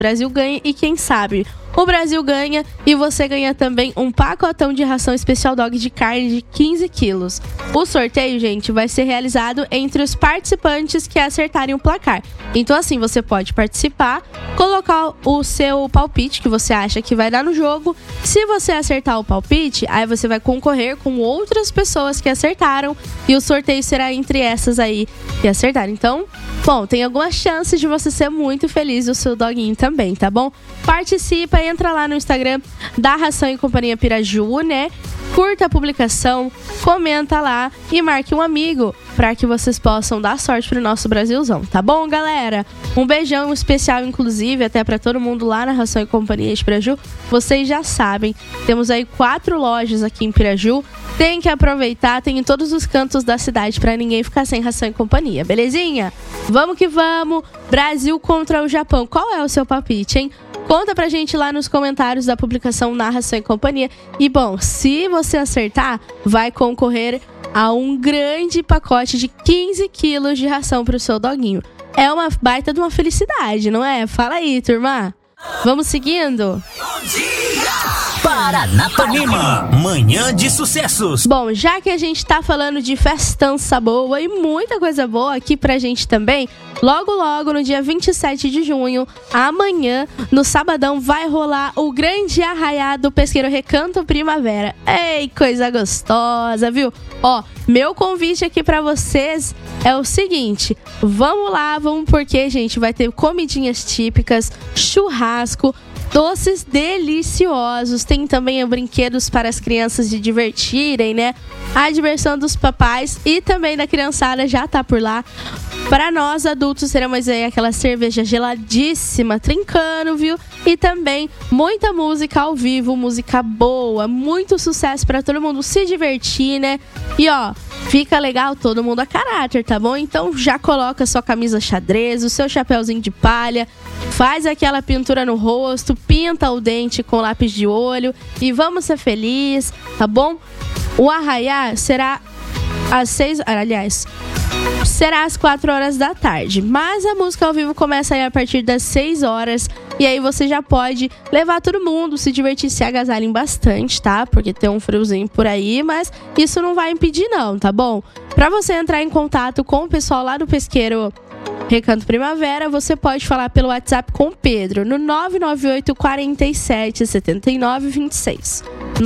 Brasil ganha e quem sabe o Brasil ganha e você ganha também um pacotão de ração especial dog de carne de 15 quilos. O sorteio, gente, vai ser realizado entre os participantes que acertarem o placar. Então, assim, você pode participar, colocar o seu palpite que você acha que vai dar no jogo. Se você acertar o palpite, aí você vai concorrer com outras pessoas que acertaram e o sorteio será entre essas aí que acertaram. Então, bom, tem algumas chances de você ser muito feliz e o seu doguinho também, tá bom? Participa, entra lá no Instagram da Ração e Companhia Piraju, né? Curta a publicação, comenta lá e marque um amigo para que vocês possam dar sorte pro nosso Brasilzão, tá bom, galera? Um beijão especial, inclusive, até para todo mundo lá na Ração e Companhia de Piraju. Vocês já sabem, temos aí 4 lojas aqui em Piraju. Tem que aproveitar, tem em todos os cantos da cidade para ninguém ficar sem Ração e Companhia, belezinha? Vamos que vamos! Brasil contra o Japão. Qual é o seu palpite, hein? Conta pra gente lá nos comentários da publicação na Ração e Companhia. E bom, se você acertar, vai concorrer a um grande pacote de 15 quilos de ração pro seu doguinho. É uma baita de uma felicidade, não é? Fala aí, turma. Vamos seguindo? Bom dia! Paranapanema, manhã de sucessos. Bom, já que a gente tá falando de festança boa e muita coisa boa aqui pra gente também, logo logo no dia 27 de junho, amanhã, no sabadão, vai rolar o grande arraiá do Pesqueiro Recanto Primavera. Ei, coisa gostosa, viu? Ó, meu convite aqui pra vocês é o seguinte, vamos lá, vamos porque, gente, vai ter comidinhas típicas, churrasco, doces deliciosos, tem também brinquedos para as crianças se divertirem, né? A diversão dos papais e também da criançada já tá por lá. Para nós adultos teremos aí aquela cerveja geladíssima, trincando, viu? E também muita música ao vivo, música boa, muito sucesso para todo mundo se divertir, né? E ó, fica legal todo mundo a caráter, tá bom? Então já coloca sua camisa xadrez, o seu chapéuzinho de palha, faz aquela pintura no rosto, pinta o dente com lápis de olho e vamos ser felizes, tá bom? O arraiá será às 6, aliás, será às 4 horas da tarde, mas a música ao vivo começa aí a partir das 6 horas e aí você já pode levar todo mundo, se divertir, se agasalhem bastante, tá? Porque tem um friozinho por aí, mas isso não vai impedir não, tá bom? Pra você entrar em contato com o pessoal lá do Pesqueiro Recanto Primavera, você pode falar pelo WhatsApp com o Pedro no 998 47 79 26.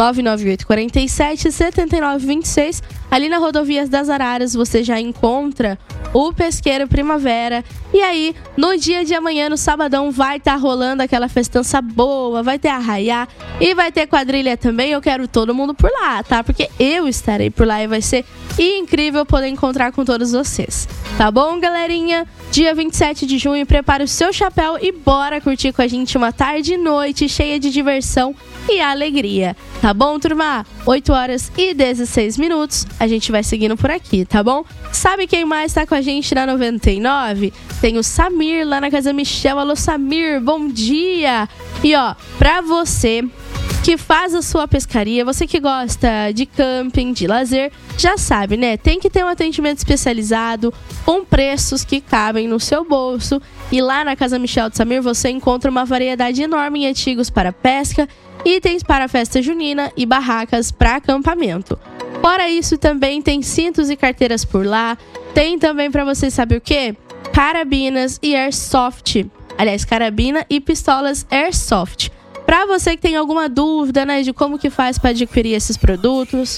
998 47 79 26. Ali na Rodovias das Araras você já encontra o Pesqueiro Primavera. E aí, no dia de amanhã, no sabadão, vai estar rolando aquela festança boa, vai ter arraiá e vai ter quadrilha também. Eu quero todo mundo por lá, tá? Porque eu estarei por lá e vai ser incrível poder encontrar com todos vocês. Tá bom, galerinha? Dia 27 de junho, prepara o seu chapéu e bora curtir com a gente uma tarde e noite cheia de diversão e alegria. Tá bom, turma? 8 horas e 16 minutos. A gente vai seguindo por aqui, tá bom? Sabe quem mais tá com a gente na 99? Tem o Samir lá na Casa Michel. Alô, Samir, bom dia! E ó, pra você que faz a sua pescaria, você que gosta de camping, de lazer, já sabe, né? Tem que ter um atendimento especializado, com preços que cabem no seu bolso. E lá na Casa Michel de Samir você encontra uma variedade enorme em artigos para pesca, itens para festa junina e barracas para acampamento. Fora isso, também tem cintos e carteiras por lá. Tem também para você, sabe o quê? Carabinas e airsoft. Aliás, carabina e pistolas airsoft. Para você que tem alguma dúvida, né, de como que faz para adquirir esses produtos,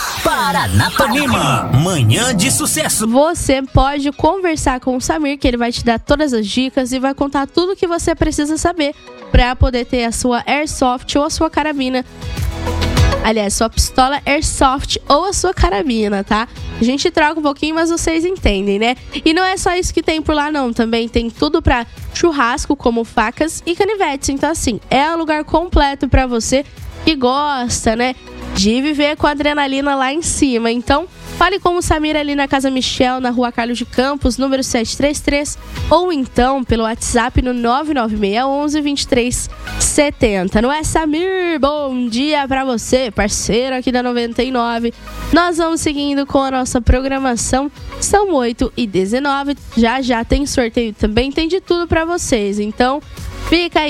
Paranapanema, manhã de sucesso. Você pode conversar com o Samir, que ele vai te dar todas as dicas e vai contar tudo que você precisa saber para poder ter a sua airsoft ou a sua carabina. Aliás, sua pistola airsoft ou a sua carabina, tá? A gente troca um pouquinho, mas vocês entendem, né? E não é só isso que tem por lá, não. Também tem tudo pra churrasco, como facas e canivetes. Então, assim, é um lugar completo pra você que gosta, né, de viver com a adrenalina lá em cima. Então, fale com o Samir ali na Casa Michel, na Rua Carlos de Campos, número 733, ou então pelo WhatsApp no 99611-2370. Não é, Samir? Bom dia pra você, parceiro aqui da 99. Nós vamos seguindo com a nossa programação. São 8h19. Já tem sorteio também, tem de tudo pra vocês. Então, Fica aí